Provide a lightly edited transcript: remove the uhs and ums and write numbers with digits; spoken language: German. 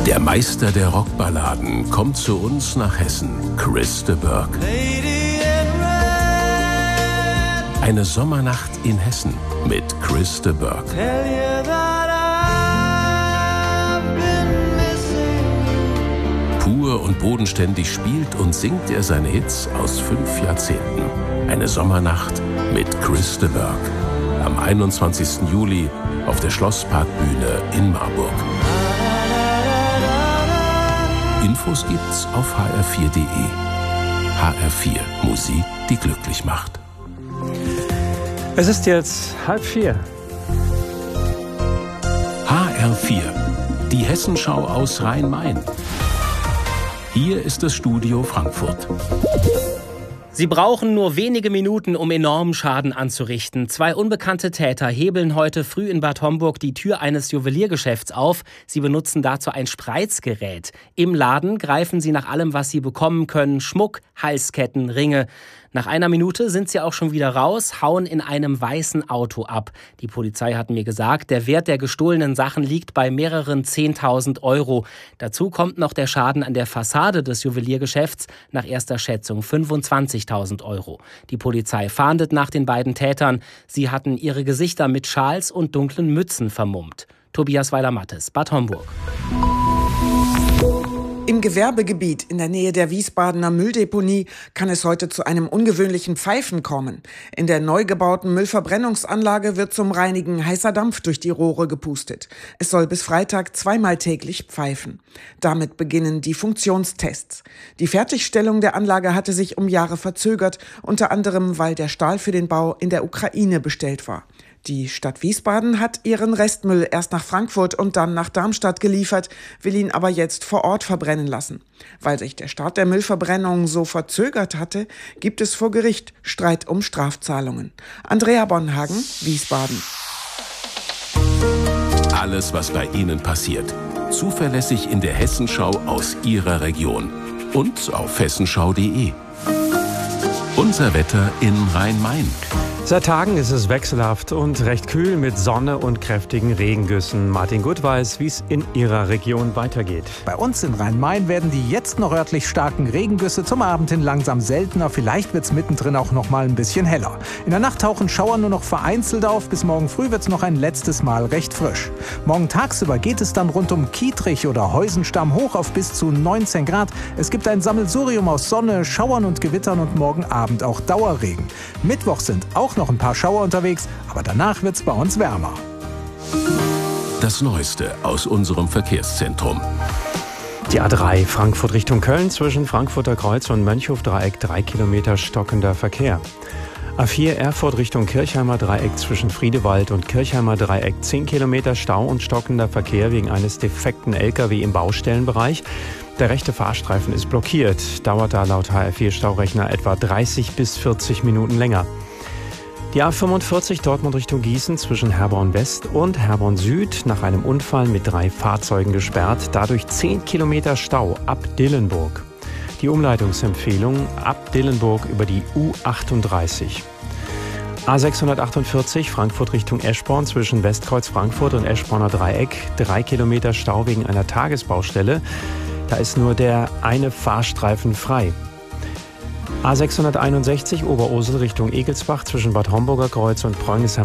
Der Meister der Rockballaden kommt zu uns nach Hessen, Chris de Burgh. Eine Sommernacht in Hessen mit Chris de Burgh. Pur und bodenständig spielt und singt er seine Hits aus 5 Jahrzehnten. Eine Sommernacht mit Chris de Burgh. Am 21. Juli auf der Schlossparkbühne in Marburg. Infos gibt's auf hr4.de. HR4, Musik, die glücklich macht. Es ist jetzt 3:30. HR4, die Hessenschau aus Rhein-Main. Hier ist das Studio Frankfurt. Sie brauchen nur wenige Minuten, um enormen Schaden anzurichten. 2 unbekannte Täter hebeln heute früh in Bad Homburg die Tür eines Juweliergeschäfts auf. Sie benutzen dazu ein Spreizgerät. Im Laden greifen sie nach allem, was sie bekommen können. Schmuck, Halsketten, Ringe. Nach einer Minute sind sie auch schon wieder raus, hauen in einem weißen Auto ab. Die Polizei hat mir gesagt, der Wert der gestohlenen Sachen liegt bei mehreren 10.000 Euro. Dazu kommt noch der Schaden an der Fassade des Juweliergeschäfts, nach erster Schätzung 25.000 Euro. Die Polizei fahndet nach den beiden Tätern. Sie hatten ihre Gesichter mit Schals und dunklen Mützen vermummt. Tobias Weiler-Mattes, Bad Homburg. Im Gewerbegebiet in der Nähe der Wiesbadener Mülldeponie kann es heute zu einem ungewöhnlichen Pfeifen kommen. In der neu gebauten Müllverbrennungsanlage wird zum Reinigen heißer Dampf durch die Rohre gepustet. Es soll bis Freitag 2-mal täglich pfeifen. Damit beginnen die Funktionstests. Die Fertigstellung der Anlage hatte sich um Jahre verzögert, unter anderem weil der Stahl für den Bau in der Ukraine bestellt war. Die Stadt Wiesbaden hat ihren Restmüll erst nach Frankfurt und dann nach Darmstadt geliefert, will ihn aber jetzt vor Ort verbrennen lassen. Weil sich der Start der Müllverbrennung so verzögert hatte, gibt es vor Gericht Streit um Strafzahlungen. Andrea Bonhagen, Wiesbaden. Alles, was bei Ihnen passiert. Zuverlässig in der Hessenschau aus Ihrer Region. Und auf hessenschau.de. Unser Wetter in Rhein-Main. Seit Tagen ist es wechselhaft und recht kühl mit Sonne und kräftigen Regengüssen. Martin Gut weiß, wie es in Ihrer Region weitergeht. Bei uns in Rhein-Main werden die jetzt noch örtlich starken Regengüsse zum Abend hin langsam seltener. Vielleicht wird es mittendrin auch noch mal ein bisschen heller. In der Nacht tauchen Schauer nur noch vereinzelt auf. Bis morgen früh wird es noch ein letztes Mal recht frisch. Morgen tagsüber geht es dann rund um Kietrich oder Heusenstamm hoch auf bis zu 19 Grad. Es gibt ein Sammelsurium aus Sonne, Schauern und Gewittern und morgen Abend auch Dauerregen. Mittwoch sind auch noch ein paar Schauer unterwegs, aber danach wird's bei uns wärmer. Das Neueste aus unserem Verkehrszentrum. Die A3 Frankfurt Richtung Köln zwischen Frankfurter Kreuz und Mönchhof-Dreieck 3 Kilometer stockender Verkehr. A4 Erfurt Richtung Kirchheimer Dreieck zwischen Friedewald und Kirchheimer Dreieck 10 Kilometer Stau und stockender Verkehr wegen eines defekten LKW im Baustellenbereich. Der rechte Fahrstreifen ist blockiert. Dauert da laut HR4-Staurechner etwa 30 bis 40 Minuten länger. Die A45 Dortmund Richtung Gießen zwischen Herborn West und Herborn Süd nach einem Unfall mit 3 Fahrzeugen gesperrt. Dadurch 10 Kilometer Stau ab Dillenburg. Die Umleitungsempfehlung ab Dillenburg über die U38. A648 Frankfurt Richtung Eschborn zwischen Westkreuz Frankfurt und Eschborner Dreieck. 3 Kilometer Stau wegen einer Tagesbaustelle. Da ist nur der eine Fahrstreifen frei. A661 Oberursel Richtung Egelsbach zwischen Bad Homburger Kreuz und Preungesheim